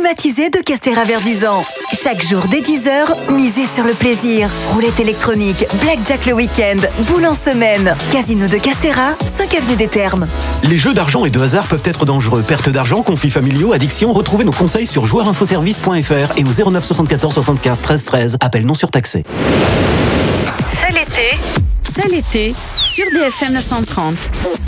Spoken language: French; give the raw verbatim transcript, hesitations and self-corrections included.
climatisé de Castéra Verduzan. Chaque jour dès dix heures, misez sur le plaisir. Roulette électronique, blackjack le week-end, boule en semaine. Casino de Castéra, cinq avenue des Thermes. Les jeux d'argent et de hasard peuvent être dangereux. Perte d'argent, conflits familiaux, addiction. Retrouvez nos conseils sur joueur info service point f r et au zéro neuf soixante-quatorze soixante-quinze treize treize. Appel non surtaxé. C'est l'été. C'est l'été sur D F M neuf cent trente.